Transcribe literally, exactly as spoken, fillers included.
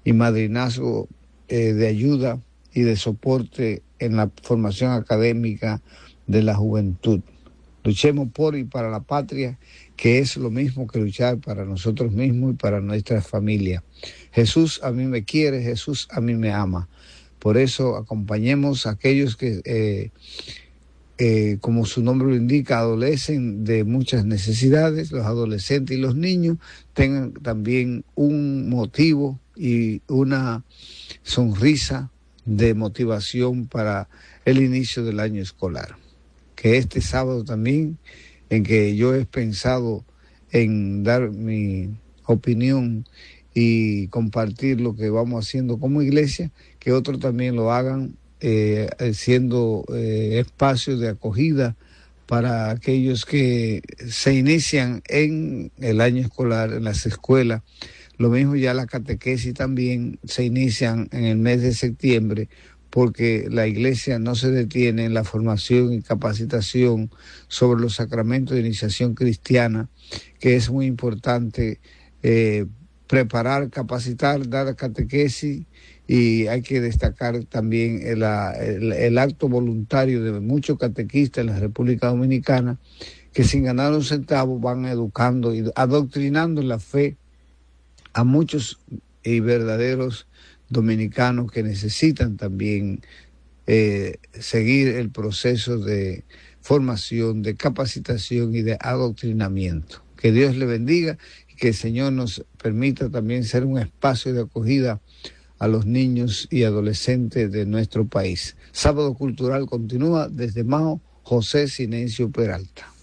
y madrinazgo eh, de ayuda y de soporte en la formación académica de la juventud. Luchemos por y para la patria, que es lo mismo que luchar para nosotros mismos y para nuestra familia. Jesús a mí me quiere, Jesús a mí me ama. Por eso acompañemos a aquellos que, eh, eh, como su nombre lo indica, adolecen de muchas necesidades. Los adolescentes y los niños tengan también un motivo y una sonrisa de motivación para el inicio del año escolar. Que este sábado también, en que yo he pensado en dar mi opinión y compartir lo que vamos haciendo como iglesia, que otros también lo hagan, eh, siendo eh, espacios de acogida para aquellos que se inician en el año escolar, en las escuelas. Lo mismo ya la catequesis también se inician en el mes de septiembre, porque la iglesia no se detiene en la formación y capacitación sobre los sacramentos de iniciación cristiana, que es muy importante eh, preparar, capacitar, dar catequesis, y hay que destacar también el, el, el acto voluntario de muchos catequistas en la República Dominicana, que sin ganar un centavo van educando y adoctrinando la fe a muchos y verdaderos dominicanos que necesitan también eh, seguir el proceso de formación, de capacitación y de adoctrinamiento. Que Dios le bendiga y que el Señor nos permita también ser un espacio de acogida a los niños y adolescentes de nuestro país. Sábado Cultural continúa desde Mao, José Sinencio Peralta.